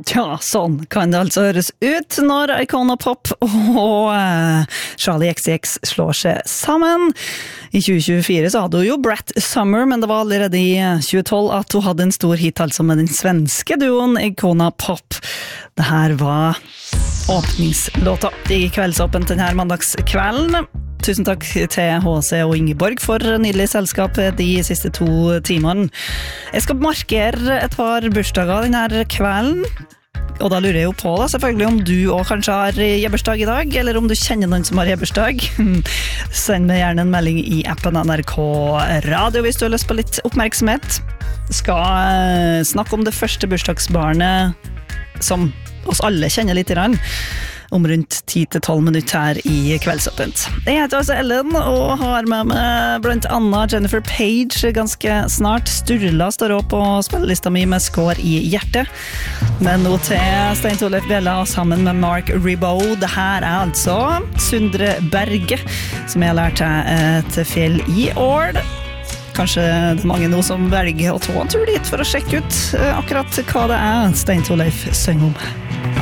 Ja, sånn kan det altså høres ut når Icona Pop og Charlie XCX slår seg sammen. I 2024 så hadde hun jo Brat Summer, men det var allerede i 2012 at hun hadde en stor hit altså med den svenske duoen Icona Pop. Det her var åpningslåta i Kveldsåpent denne mandagskvelden. Tusen takk til HC og Ingeborg for nydelig selskap de siste 2 timene. Jeg skal markere et par bursdager denne kvelden. Og da lurer jeg jo på da, selvfølgelig om du også kanskje har jebbursdag i dag, eller om du kjenner noen som har jebbursdag. Send meg gjerne en melding i appen NRK Radio hvis du har lyst på litt oppmerksomhet. Skal snakke om det første bursdagsbarnet som oss alle kjenner litt grann. Om rundt 10-12 minutter her i Kveldsåpent. Jeg heter altså Ellen og har med meg blant annet Jennifer Page ganske snart. Sturla står også på spillelista mi med Skår i hjertet. Men nå til Stein Torleif Bjella sammen med Mark Ribot. Det her altså Sundre Berge, som jeg har lært et fjell i år. Kanskje det er mange nå som velger å ta en tur dit for å sjekke ut akkurat hva det Stein Torleif synger om.